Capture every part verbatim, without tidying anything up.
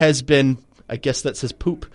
has been, I guess that says poop.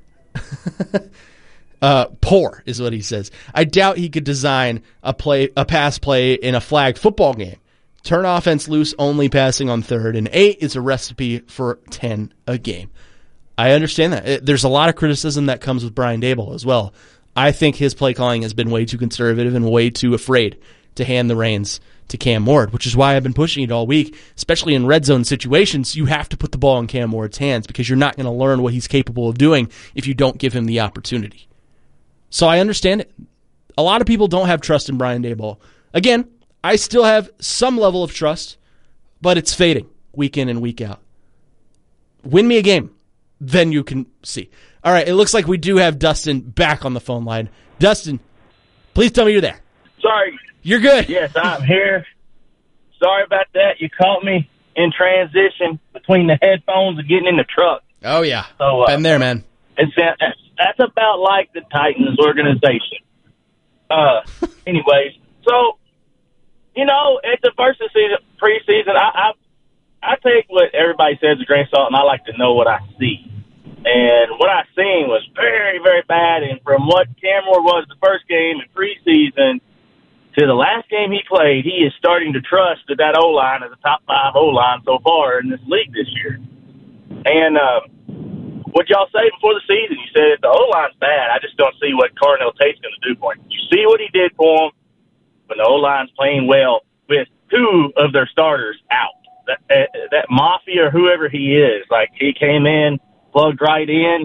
uh, poor is what he says. I doubt he could design a play, a pass play in a flagged football game. Turn offense loose, only passing on third and eight is a recipe for ten a game. I understand that. There's a lot of criticism that comes with Brian Daboll as well. I think his play calling has been way too conservative and way too afraid to hand the reins to Cam Ward, which is why I've been pushing it all week, especially in red zone situations. You have to put the ball in Cam Ward's hands because you're not going to learn what he's capable of doing if you don't give him the opportunity. So I understand it. A lot of people don't have trust in Brian Daboll. Again, I still have some level of trust, but it's fading week in and week out. Win me a game, then you can see. All right, it looks like we do have Dustin back on the phone line. Dustin, please tell me you're there. Sorry. You're good. Yes, I'm here. Sorry about that. You caught me in transition between the headphones and getting in the truck. Oh, yeah. So, uh, Been there, man. It's, that's about like the Titans organization. Uh, anyways, so, you know, at the first of the season, preseason, I, I, I take what everybody says with a grain of salt, and I like to know what I see. And what I seen was very, very bad. And from what Cam Ward was the first game in preseason to the last game he played, he is starting to trust that that O-line is a top five O-line so far in this league this year. And uh, what y'all say before the season? You said if the O-line's bad, I just don't see what Carnell Tate's going to do for him. You see what he did for him when the O-line's playing well with two of their starters out. That, uh, that Mafia or whoever he is, like he came in, plugged right in.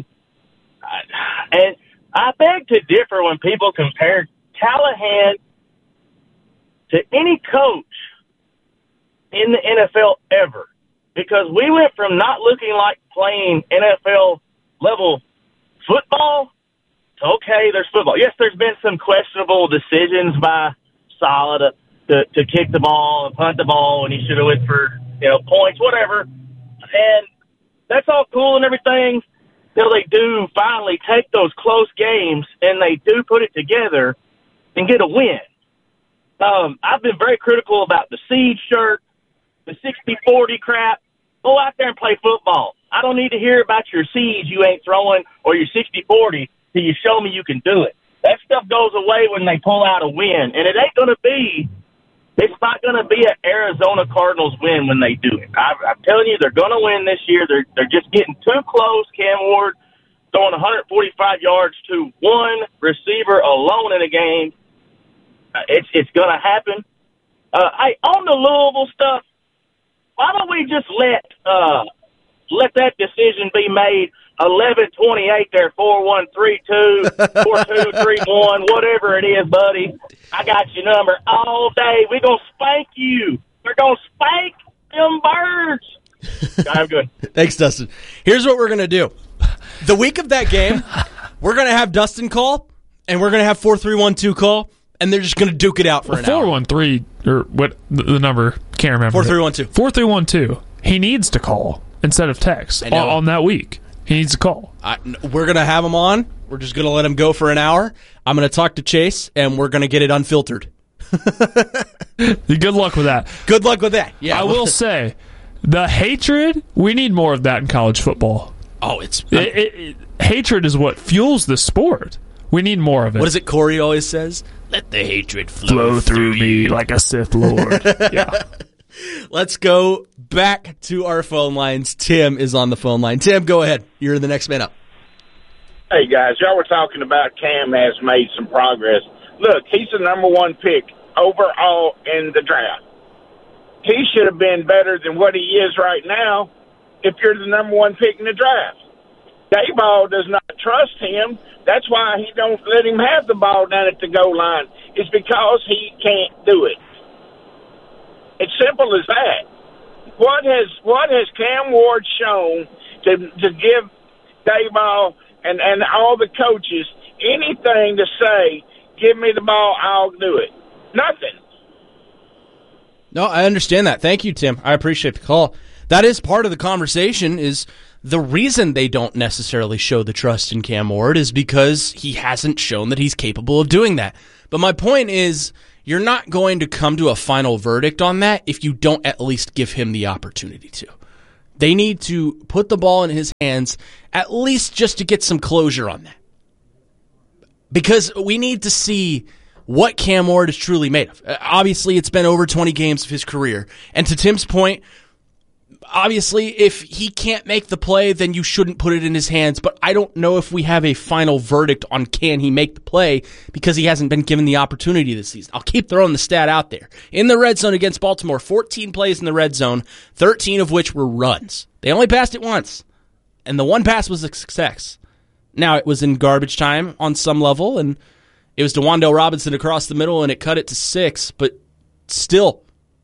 And I beg to differ when people compare Callahan to any coach in the N F L ever. Because we went from not looking like playing N F L level football to, okay, there's football. Yes, there's been some questionable decisions by Saleh to, to, to kick the ball and punt the ball, and he should have went for, you know, points, whatever. And that's all cool and everything until they do finally take those close games and they do put it together and get a win. Um, I've been very critical about the Siege shirt, the sixty forty crap. Go out there and play football. I don't need to hear about your Siege you ain't throwing or your sixty forty till you show me you can do it. That stuff goes away when they pull out a win, and it ain't going to be It's not going to be an Arizona Cardinals win when they do it. I, I'm telling you, they're going to win this year. They're they're just getting too close. Cam Ward throwing one hundred forty-five yards to one receiver alone in a game. Uh, it's it's going to happen. Uh, hey, on the Louisville stuff, why don't we just let uh, let that decision be made? eleven twenty-eight there, four one three two, four two three one, whatever it is, buddy. I got your number all day. We're going to spank you. We're going to spank them birds. I'm good. Thanks, Dustin. Here's what we're going to do. The week of that game, we're going to have Dustin call, and we're going to have four three one two call, and they're just going to duke it out for an hour. four one three, or what, the number, can't remember. four three one two. four three one two. He needs to call instead of text on, on that week. He needs to call. I, we're going to have him on. We're just going to let him go for an hour. I'm going to talk to Chase, and we're going to get it unfiltered. Good luck with that. Good luck with that. Yeah, I will say, the hatred, we need more of that in college football. Oh, it's... It, it, it, hatred is what fuels the sport. We need more of it. What is it Corey always says? Let the hatred flow, flow through, through me like a Sith Lord. Yeah. Let's go back to our phone lines. Tim is on the phone line. Tim, go ahead. You're the next man up. Hey, guys, y'all were talking about Cam has made some progress. Look, he's the number one pick overall in the draft. He should have been better than what he is right now if you're the number one pick in the draft. Daboll does not trust him. That's why he don't let him have the ball down at the goal line. It's because he can't do it. It's simple as that. What has what has Cam Ward shown to to give Daboll and, and all the coaches anything to say, give me the ball, I'll do it? Nothing. No, I understand that. Thank you, Tim. I appreciate the call. That is part of the conversation, is the reason they don't necessarily show the trust in Cam Ward is because he hasn't shown that he's capable of doing that. But my point is, you're not going to come to a final verdict on that if you don't at least give him the opportunity to. They need to put the ball in his hands, at least just to get some closure on that. Because we need to see what Cam Ward is truly made of. Obviously, it's been over twenty games of his career. And to Tim's point, obviously, if he can't make the play, then you shouldn't put it in his hands. But I don't know if we have a final verdict on can he make the play because he hasn't been given the opportunity this season. I'll keep throwing the stat out there. In the red zone against Baltimore, fourteen plays in the red zone, thirteen of which were runs. They only passed it once, and the one pass was a success. Now, it was in garbage time on some level, and it was DeWando Robinson across the middle, and it cut it to six, but still,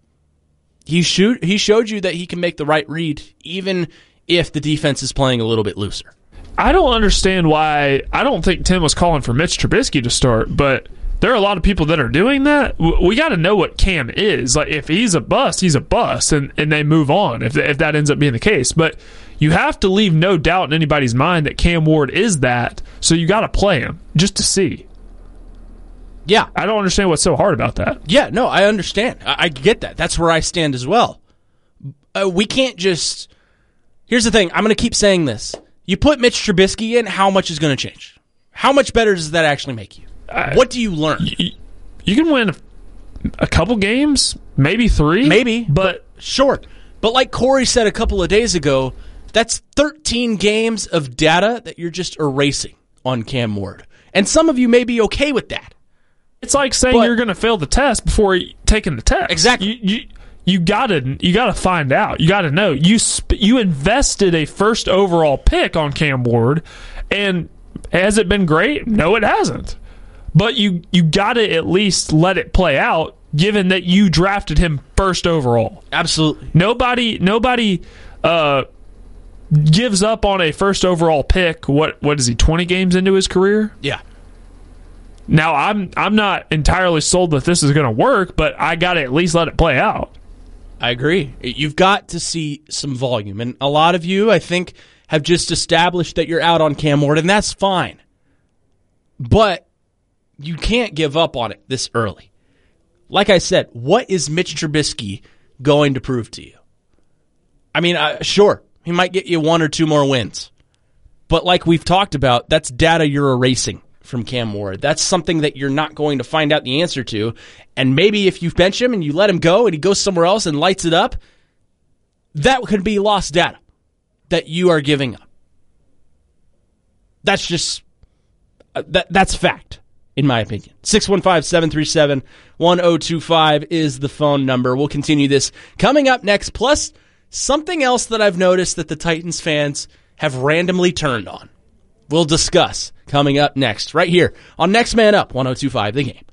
he shoot, he showed you that he can make the right read, even if the defense is playing a little bit looser. I don't understand why. I don't think Tim was calling for Mitch Trubisky to start, but there are a lot of people that are doing that. We got to know what Cam is. Like, if he's a bust, he's a bust, and, and they move on if, if that ends up being the case. But you have to leave no doubt in anybody's mind that Cam Ward is that, so you got to play him just to see. Yeah. I don't understand what's so hard about that. Yeah, no, I understand. I, I get that. That's where I stand as well. Uh, we can't just... Here's the thing. I'm going to keep saying this. You put Mitch Trubisky in, how much is going to change? How much better does that actually make you? Uh, what do you learn? You, you can win a, a couple games, maybe three. Maybe. But, but sure. But like Corey said a couple of days ago, that's thirteen games of data that you're just erasing on Cam Ward. And some of you may be okay with that. It's like saying but, you're going to fail the test before taking the test. Exactly. You you, you gotta you gotta find out. You gotta know. You sp- you invested a first overall pick on Cam Ward, and has it been great? No, it hasn't. But you you gotta at least let it play out, given that you drafted him first overall. Absolutely. Nobody nobody uh, gives up on a first overall pick. What what is he? twenty games into his career? Yeah. Now, I'm I'm not entirely sold that this is going to work, but I got to at least let it play out. I agree. You've got to see some volume. And a lot of you, I think, have just established that you're out on Cam Ward, and that's fine. But you can't give up on it this early. Like I said, what is Mitch Trubisky going to prove to you? I mean, uh, sure, he might get you one or two more wins. But like we've talked about, that's data you're erasing from Cam Ward. That's something that you're not going to find out the answer to. And maybe if you bench him and you let him go and he goes somewhere else and lights it up, that could be lost data that you are giving up. That's just, uh, that that's fact, in my opinion. six one five, seven three seven, one zero two five is the phone number. We'll continue this coming up next. Plus, something else that I've noticed that the Titans fans have randomly turned on. We'll discuss coming up next, right here on Next Man Up, one oh two point five The Game.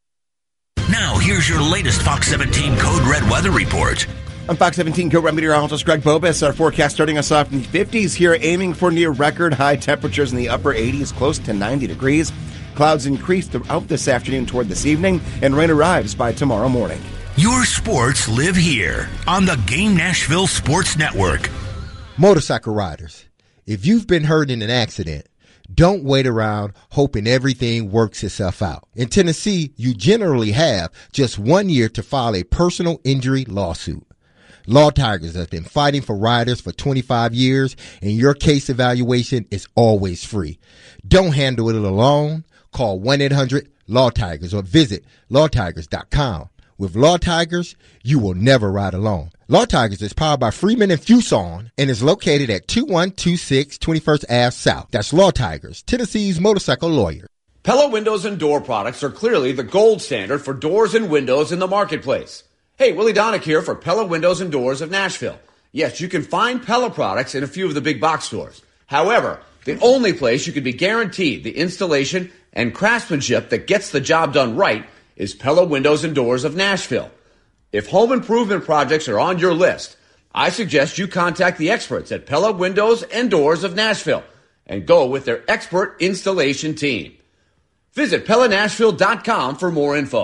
Now, here's your latest Fox seventeen Code Red weather report. I'm Fox seventeen Code Red meteorologist Greg Bobus. Our forecast starting us off in the fifties here, aiming for near record high temperatures in the upper eighties, close to ninety degrees. Clouds increase throughout this afternoon toward this evening, and rain arrives by tomorrow morning. Your sports live here on the Game Nashville Sports Network. Motorcycle riders, if you've been hurt in an accident, don't wait around hoping everything works itself out. In Tennessee, you generally have just one year to file a personal injury lawsuit. Law Tigers has been fighting for riders for twenty-five years, and your case evaluation is always free. Don't handle it alone. Call one eight hundred law tigers or visit law tigers dot com. With Law Tigers, you will never ride alone. Law Tigers is powered by Freeman and Fuson and is located at two one two six twenty-first Avenue South. That's Law Tigers, Tennessee's motorcycle lawyer. Pella Windows and Door products are clearly the gold standard for doors and windows in the marketplace. Hey, Willie Donick here for Pella Windows and Doors of Nashville. Yes, you can find Pella products in a few of the big box stores. However, the only place you can be guaranteed the installation and craftsmanship that gets the job done right is Pella Windows and Doors of Nashville. If home improvement projects are on your list, I suggest you contact the experts at Pella Windows and Doors of Nashville and go with their expert installation team. Visit Pella Nashville dot com for more info.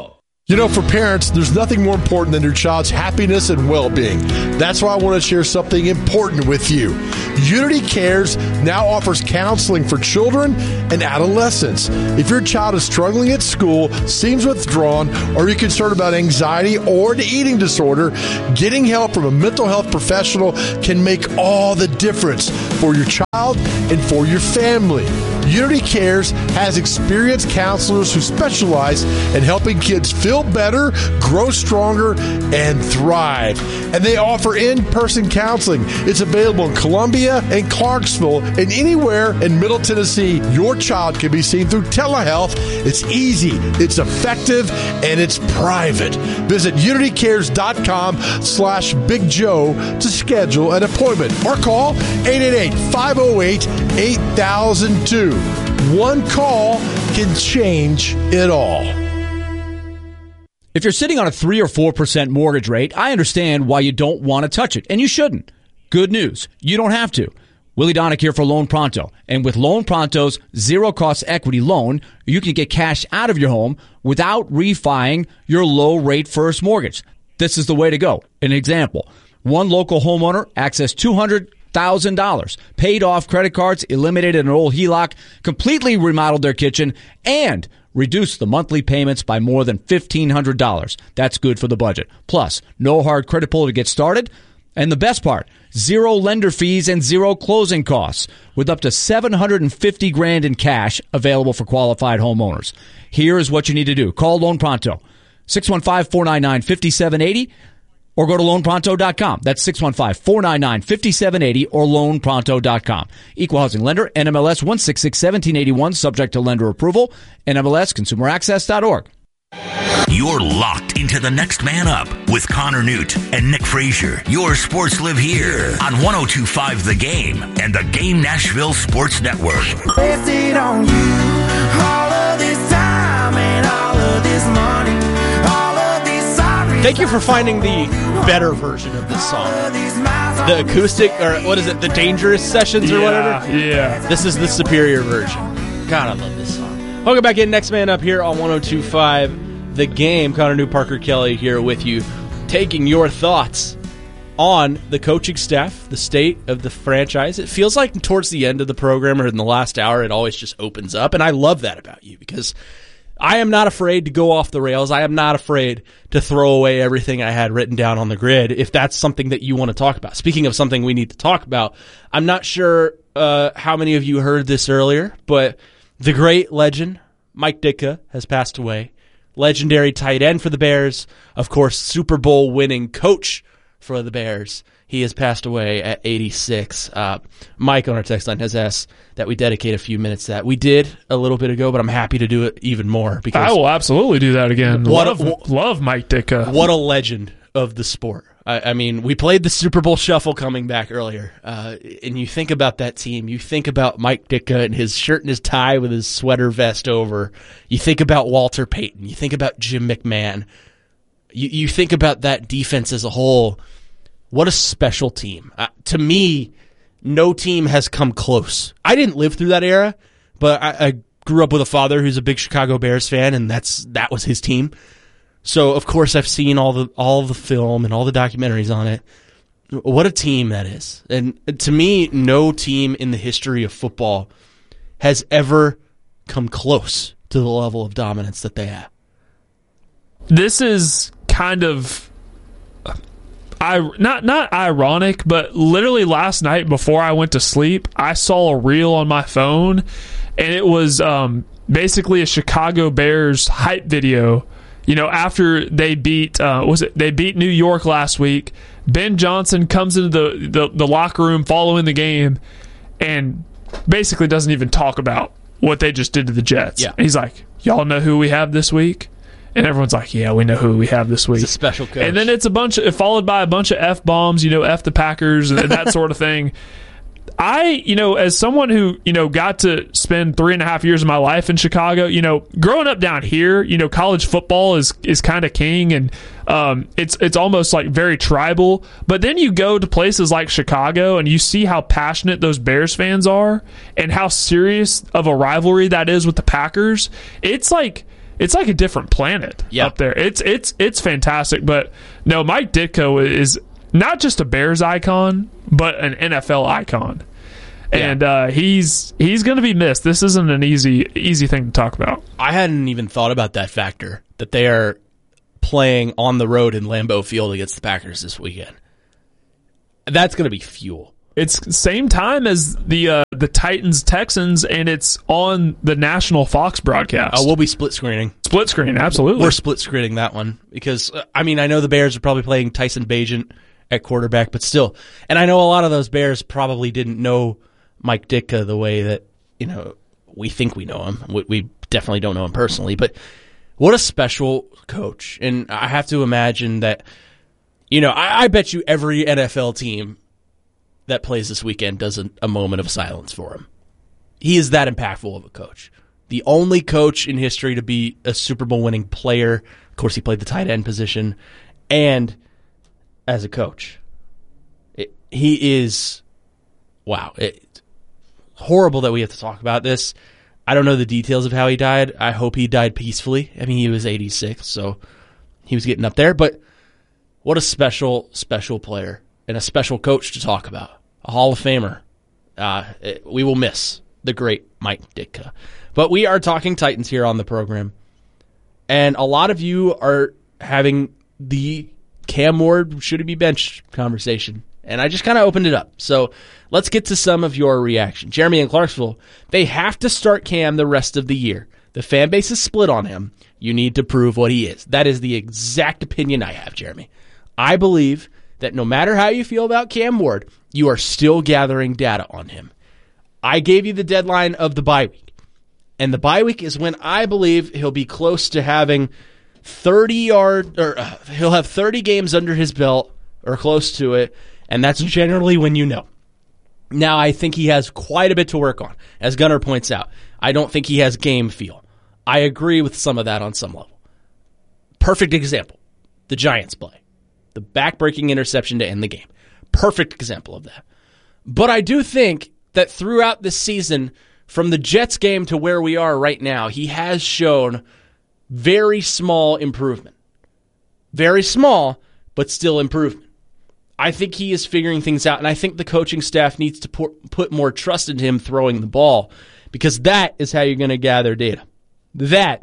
You know, for parents, there's nothing more important than your child's happiness and well-being. That's why I want to share something important with you. Unity Cares now offers counseling for children and adolescents. If your child is struggling at school, seems withdrawn, or you're concerned about anxiety or an eating disorder, getting help from a mental health professional can make all the difference for your child and for your family. Unity Cares has experienced counselors who specialize in helping kids feel better, grow stronger, and thrive. And they offer in-person counseling. It's available in Columbia and Clarksville and anywhere in Middle Tennessee. Your child can be seen through telehealth. It's easy, it's effective, and it's private. Visit unitycares.com slash Big Joe to schedule an appointment or call eight eight eight, five oh eight, eight thousand two. One call can change it all. If you're sitting on a three or four percent mortgage rate, I understand why you don't want to touch it, and you shouldn't. Good news, you don't have to. Willie Donick here for Loan Pronto. And with Loan Pronto's zero-cost equity loan, you can get cash out of your home without refining your low-rate first mortgage. This is the way to go. An example, one local homeowner accessed two hundred thousand dollars, paid off credit cards, eliminated an old H E L O C, completely remodeled their kitchen, and reduced the monthly payments by more than fifteen hundred dollars. That's good for the budget. Plus, no hard credit pull to get started. And the best part, zero lender fees and zero closing costs, with up to seven hundred fifty grand in cash available for qualified homeowners. Here is what you need to do. Call Loan Pronto, six one five, four nine nine, five seven eight zero, or go to loan pronto dot com. That's six one five, four nine nine, five seven eight zero or loan pronto dot com. Equal housing lender, N M L S one six six, one seven eight one, subject to lender approval, N M L S consumer access dot org. You're locked into the next man up with Connor Newt and Nick Frazier. Your sports live here on one oh two point five The Game and the Game Nashville Sports Network. Wasted on you all of this time and all of this money, all of these sorry. Thank you for finding the better version of this song. The acoustic, or what is it, the Dangerous Sessions or yeah, whatever? Yeah. This is the superior version. God, I love this song. Welcome back in. Next man up here on one oh two point five The Game. Connor New Parker Kelly here with you, taking your thoughts on the coaching staff, the state of the franchise. It feels like towards the end of the program or in the last hour, it always just opens up, and I love that about you because I am not afraid to go off the rails. I am not afraid to throw away everything I had written down on the grid if that's something that you want to talk about. Speaking of something we need to talk about, I'm not sure uh, how many of you heard this earlier, but the great legend, Mike Ditka, has passed away. Legendary tight end for the Bears. Of course, Super Bowl winning coach for the Bears. He has passed away at eighty-six. Uh, Mike on our text line has asked that we dedicate a few minutes to that. We did a little bit ago, but I'm happy to do it even more. Because I will absolutely do that again. What love, a, love Mike Ditka. What a legend of the sport. I, I mean, we played the Super Bowl Shuffle coming back earlier, uh, and you think about that team. You think about Mike Ditka and his shirt and his tie with his sweater vest over. You think about Walter Payton. You think about Jim McMahon. You, you think about that defense as a whole. What a special team. Uh, to me, no team has come close. I didn't live through that era, but I, I grew up with a father who's a big Chicago Bears fan, and that's that was his team. So, of course, I've seen all the all the film and all the documentaries on it. What a team that is. And to me, no team in the history of football has ever come close to the level of dominance that they have. This is kind of I not not ironic, but literally last night before I went to sleep, I saw a reel on my phone, and it was um, basically a Chicago Bears hype video. You know, after they beat uh, was it they beat New York last week, Ben Johnson comes into the, the, the locker room following the game and basically doesn't even talk about what they just did to the Jets. Yeah. And he's like, y'all know who we have this week? And everyone's like, yeah, we know who we have this week. It's a special coach. And then it's a bunch of, followed by a bunch of F-bombs, you know, F the Packers and that sort of thing. I, you know, as someone who, you know, got to spend three and a half years of my life in Chicago, you know, growing up down here, you know, college football is is kind of king, and um, it's it's almost like very tribal. But then you go to places like Chicago and you see how passionate those Bears fans are and how serious of a rivalry that is with the Packers. It's like it's like a different planet yeah. up there. It's it's it's fantastic. But no, Mike Ditka is not just a Bears icon, but an N F L icon. Yeah. And uh, he's he's going to be missed. This isn't an easy easy thing to talk about. I hadn't even thought about that factor, that they are playing on the road in Lambeau Field against the Packers this weekend. That's going to be fuel. It's same time as the uh, the Titans Texans, and it's on the national Fox broadcast. Oh, we'll be split screening. Split screen, absolutely. We're split screening that one because uh, I mean I know the Bears are probably playing Tyson Bagent at quarterback, but still, and I know a lot of those Bears probably didn't know Mike Ditka the way that you know we think we know him. We, we definitely don't know him personally, but what a special coach! And I have to imagine that you know I, I bet you every N F L team that plays this weekend does a, a moment of silence for him. He is that impactful of a coach. The only coach in history to be a Super Bowl winning player. Of course, he played the tight end position. And as a coach, it, he is, wow. It, horrible that we have to talk about this. I don't know the details of how he died. I hope he died peacefully. I mean, he was eighty-six, so he was getting up there. But what a special, special player. And a special coach to talk about. A Hall of Famer. Uh, it, we will miss the great Mike Ditka. But we are talking Titans here on the program. And a lot of you are having the Cam Ward should he be benched conversation. And I just kind of opened it up. So let's get to some of your reaction. Jeremy in Clarksville, they have to start Cam the rest of the year. The fan base is split on him. You need to prove what he is. That is the exact opinion I have, Jeremy. I believe that no matter how you feel about Cam Ward, you are still gathering data on him. I gave you the deadline of the bye week. And the bye week is when I believe he'll be close to having thirty yard or uh, he'll have thirty games under his belt or close to it, and that's generally when you know. Now, I think he has quite a bit to work on. As Gunnar points out, I don't think he has game feel. I agree with some of that on some level. Perfect example, the Giants play. The back-breaking interception to end the game. Perfect example of that. But I do think that throughout this season, from the Jets game to where we are right now, he has shown very small improvement. Very small, but still improvement. I think he is figuring things out, and I think the coaching staff needs to put more trust in him throwing the ball, because that is how you're going to gather data. That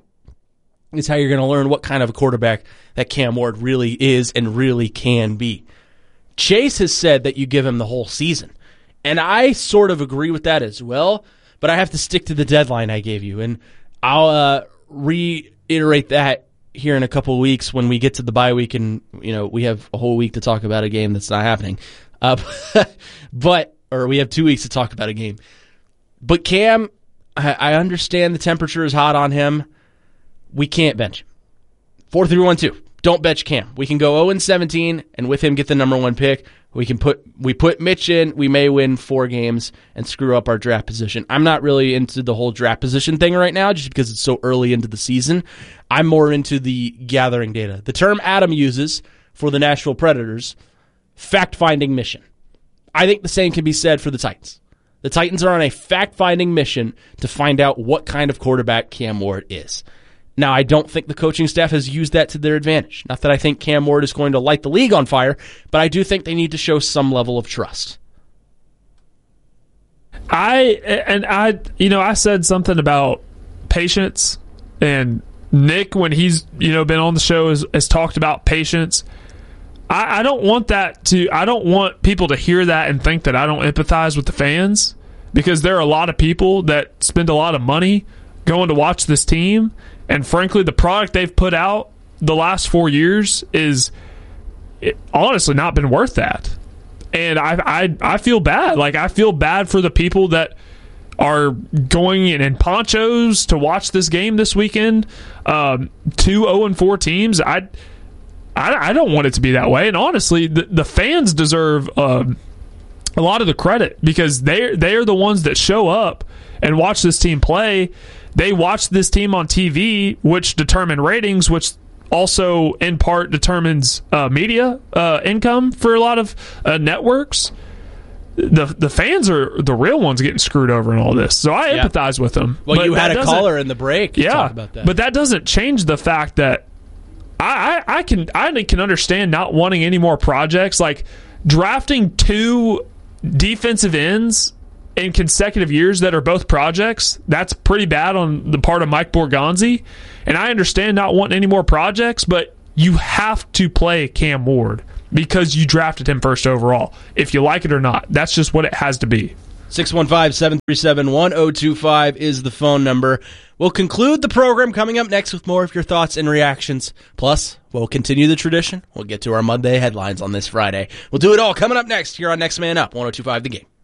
is how you're going to learn what kind of a quarterback that Cam Ward really is and really can be. Chase has said that you give him the whole season, and I sort of agree with that as well, but I have to stick to the deadline I gave you, and I'll uh, reiterate that here in a couple of weeks when we get to the bye week and you know we have a whole week to talk about a game that's not happening. Uh, but or we have two weeks to talk about a game. But Cam, I, I understand the temperature is hot on him. We can't bench him. four three one two. Don't bench Cam. We can go oh and seventeen and with him get the number one pick. We can put we put Mitch in. We may win four games and screw up our draft position. I'm not really into the whole draft position thing right now just because it's so early into the season. I'm more into the gathering data. The term Adam uses for the Nashville Predators, fact-finding mission. I think the same can be said for the Titans. The Titans are on a fact-finding mission to find out what kind of quarterback Cam Ward is. Now, I don't think the coaching staff has used that to their advantage. Not that I think Cam Ward is going to light the league on fire, but I do think they need to show some level of trust. I and I, you know, I said something about patience, and Nick, when he's you know been on the show, has, has talked about patience. I, I don't want that to. I don't want people to hear that and think that I don't empathize with the fans, because there are a lot of people that spend a lot of money going to watch this team. And frankly, the product they've put out the last four years is it, honestly not been worth that. And I, I I feel bad. Like, I feel bad for the people that are going in, in ponchos to watch this game this weekend. Um, two oh and four teams. I, I I don't want it to be that way. And honestly, the, the fans deserve um, a lot of the credit, because they're, they're the ones that show up and watch this team play. They watch this team on T V, which determine ratings, which also in part determines uh, media uh, income for a lot of uh, networks. the the fans are the real ones getting screwed over in all this. So I Yeah. empathize with them. Well, But you had that a doesn't- caller in the break. to Yeah, talk about that. but that doesn't change the fact that I, I I can I can understand not wanting any more projects, like drafting two defensive ends in consecutive years that are both projects. That's pretty bad on the part of Mike Borgonzi, and I understand not wanting any more projects, but you have to play Cam Ward because you drafted him first overall, if you like it or not. That's just what it has to be. six one five, seven three seven, one oh two five is the phone number. We'll conclude the program coming up next with more of your thoughts and reactions. Plus, we'll continue the tradition. We'll get to our Monday headlines on this Friday. We'll do it all coming up next here on Next Man Up, one oh two five The Game.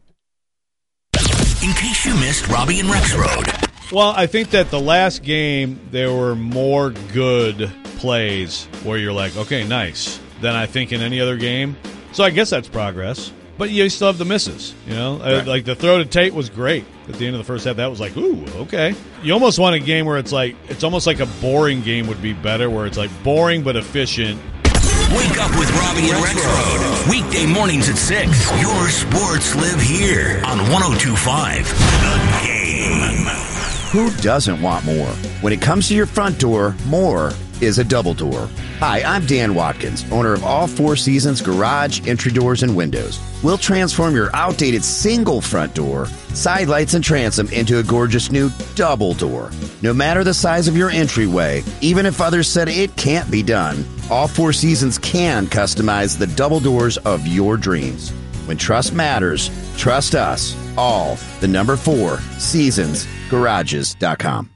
In case you missed Robbie and Rex Road. Well, I think that the last game, there were more good plays where you're like, okay, nice, than I think in any other game. So I guess that's progress. But you still have the misses, you know? Right. Like the throw to Tate was great. At the end of the first half, that was like, ooh, okay. You almost want a game where it's like, it's almost like a boring game would be better, where it's like boring but efficient. Wake up with Robbie and Rex Road. Weekday mornings at six. Your sports live here on one oh two five The Game. Who doesn't want more? When it comes to your front door, more is a double door. Hi, I'm Dan Watkins, owner of All Four Seasons Garage, Entry Doors, and Windows. We'll transform your outdated single front door, side lights, and transom into a gorgeous new double door. No matter the size of your entryway, even if others said it can't be done, All Four Seasons can customize the double doors of your dreams. When trust matters, trust us. All, the number four, seasons garages dot com.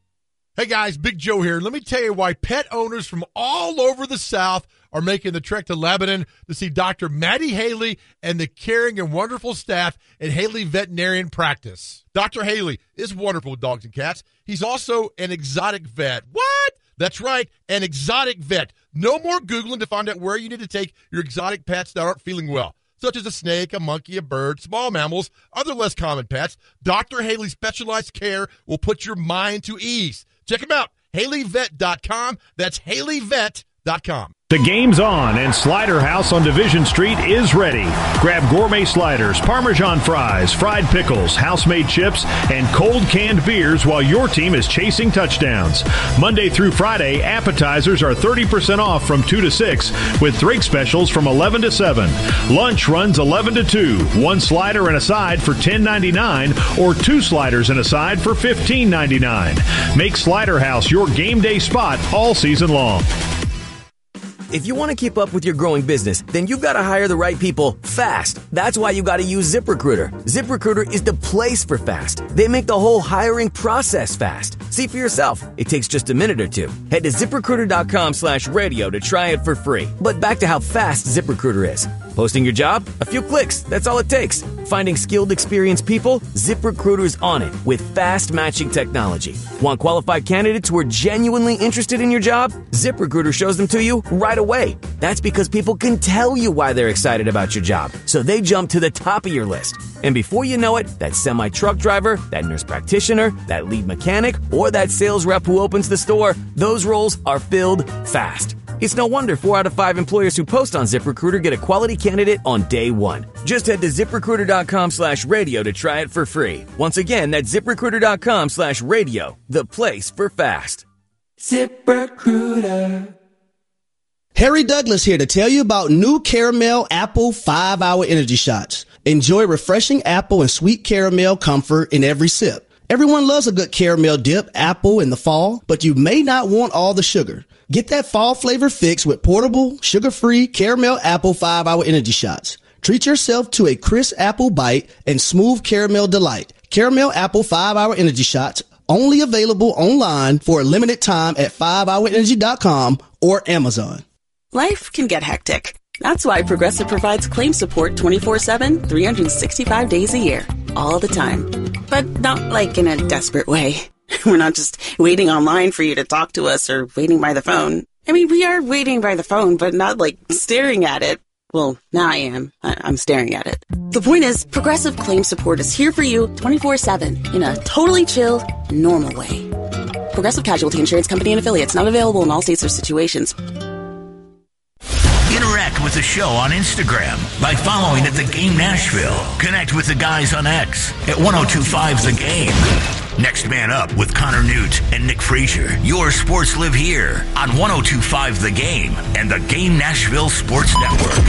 Hey guys, Big Joe here. Let me tell you why pet owners from all over the South are making the trek to Lebanon to see Doctor Maddie Haley and the caring and wonderful staff at Haley Veterinarian Practice. Doctor Haley is wonderful with dogs and cats. He's also an exotic vet. What? That's right, an exotic vet. No more Googling to find out where you need to take your exotic pets that aren't feeling well, such as a snake, a monkey, a bird, small mammals, other less common pets. Doctor Haley's specialized care will put your mind to ease. Check him out, Haley Vet dot com. That's Haley Vet dot com. The game's on, and Slider House on Division Street is ready. Grab gourmet sliders, Parmesan fries, fried pickles, house-made chips, and cold canned beers while your team is chasing touchdowns. Monday through Friday, appetizers are thirty percent off from two to six, with drink specials from eleven to seven. Lunch runs eleven to two. One slider and a side for ten ninety-nine, or two sliders and a side for fifteen ninety-nine. Make Slider House your game day spot all season long. If you want to keep up with your growing business, then you've got to hire the right people fast. That's why you got to use ZipRecruiter. ZipRecruiter is the place for fast. They make the whole hiring process fast. See for yourself. It takes just a minute or two. Head to ZipRecruiter.com slash radio to try it for free. But back to how fast ZipRecruiter is. Posting your job? A few clicks. That's all it takes. Finding skilled, experienced people? ZipRecruiter's on it with fast matching technology. Want qualified candidates who are genuinely interested in your job? ZipRecruiter shows them to you right away. That's because people can tell you why they're excited about your job, so they jump to the top of your list. And before you know it, that semi-truck driver, that nurse practitioner, that lead mechanic, or that sales rep who opens the store, those roles are filled fast. It's no wonder four out of five employers who post on ZipRecruiter get a quality candidate on day one. Just head to ZipRecruiter.com slash radio to try it for free. Once again, that's ZipRecruiter.com slash radio, the place for fast. ZipRecruiter. Harry Douglas here to tell you about new Caramel Apple five hour Energy Shots. Enjoy refreshing apple and sweet caramel comfort in every sip. Everyone loves a good caramel dip apple in the fall, but you may not want all the sugar. Get that fall flavor fix with portable, sugar-free Caramel Apple five hour Energy Shots. Treat yourself to a crisp apple bite and smooth caramel delight. Caramel Apple five hour Energy Shots, only available online for a limited time at five hour energy dot com or Amazon. Life can get hectic. That's why Progressive provides claim support twenty-four seven, three hundred sixty-five days a year, all the time. But not like in a desperate way. We're not just waiting online for you to talk to us or waiting by the phone. I mean, we are waiting by the phone, but not like staring at it. Well, now I am. I- I'm staring at it. The point is, Progressive Claim Support is here for you twenty-four seven in a totally chill, normal way. Progressive Casualty Insurance Company and Affiliates, not available in all states or situations. Interact with the show on Instagram by following at The Game Nashville. Connect with the guys on X at ten twenty-five The Game. Next Man Up with Connor Newt and Nick Frazier. Your sports live here on ten twenty-five The Game and the Game Nashville Sports Network.